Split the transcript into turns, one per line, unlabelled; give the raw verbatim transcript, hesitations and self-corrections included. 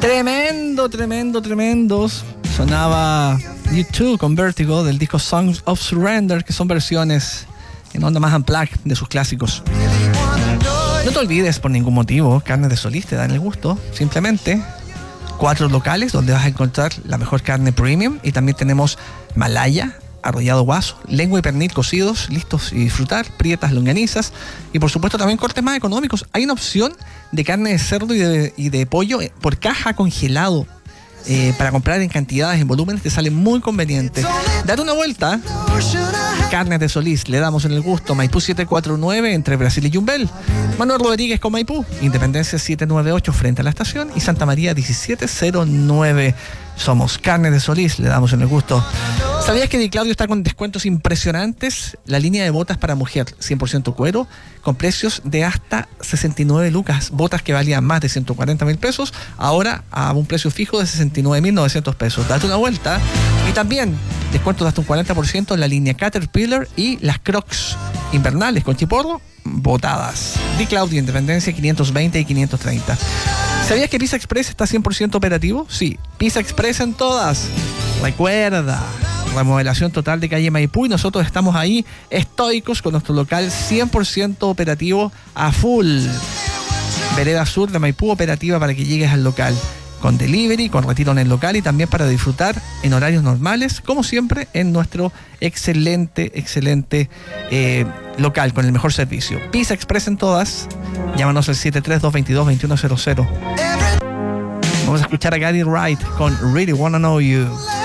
Tremendo, tremendo, tremendos. Sonaba U dos con Vertigo del disco Songs of Surrender, que son versiones en onda más unplugged de sus clásicos. No te olvides por ningún motivo, Carnes de Solís te dan el gusto. Simplemente cuatro locales donde vas a encontrar la mejor carne premium, y también tenemos Malaya, arrollado guaso, lengua y pernil cocidos, listos y disfrutar, prietas, longanizas y por supuesto también cortes más económicos. Hay una opción de carne de cerdo y de, y de pollo por caja congelado eh, para comprar en cantidades, en volúmenes, te sale muy conveniente. Date una vuelta. Carnes de Solís, le damos en el gusto. Maipú setecientos cuarenta y nueve entre Brasil y Yumbel. Manuel Rodríguez con Maipú, Independencia setecientos noventa y ocho frente a la estación, y Santa María diecisiete cero nueve. Somos Carnes de Solís, le damos en el gusto. ¿Sabías que Di Claudio está con descuentos impresionantes? La línea de botas para mujer, cien por ciento cuero, con precios de hasta sesenta y nueve lucas. Botas que valían más de ciento cuarenta mil pesos, ahora a un precio fijo de sesenta y nueve mil novecientos pesos. Date una vuelta. Y también descuentos de hasta un cuarenta por ciento en la línea Caterpillar y las Crocs invernales con chiporro, botadas. Di Claudio, Independencia quinientos veinte y quinientos treinta. ¿Sabías que Pizza Express está cien por ciento operativo? Sí, Pizza Express en todas. Recuerda, remodelación total de calle Maipú, y nosotros estamos ahí estoicos con nuestro local cien por ciento operativo a full. Vereda Sur de Maipú operativa para que llegues al local, con delivery, con retiro en el local y también para disfrutar en horarios normales, como siempre, en nuestro excelente, excelente eh, local con el mejor servicio. Pizza Express en todas. Llámanos al siete tres dos dos dos, dos uno cero cero. Vamos a escuchar a Gary Wright con Really Wanna Know You.